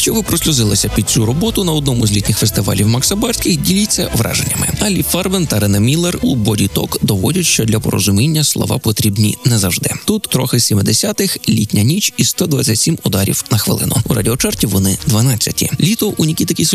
Якщо ви прослюзилися під цю роботу на одному з літніх фестивалів Макса Барських, діліться враженнями. Алі Фарбен та Рене Міллер у Body Talk доводять, що для порозуміння слова потрібні не завжди. Тут трохи 70-х, літня ніч і 127 ударів на хвилину. У радіочарті вони 12-ті. Літо у Нікіти